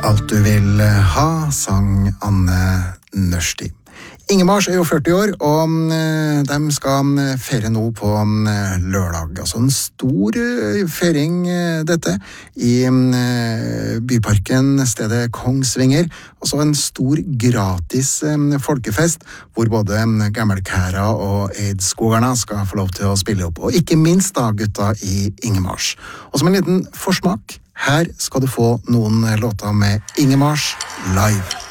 Alt du vil ha, sang Anne Nørsti. Ingemars jo 40 år, og de skal feire nå på lørdag. Altså en stor feiring dette i byparken, stedet Kongsvinger. Også en stor gratis folkefest, hvor både gammelkæra og eidskogerne skal få lov til å spille opp. Og ikke minst da gutta i Ingemars. Og som en liten forsmak, her skal du få noen låter med Ingemars live.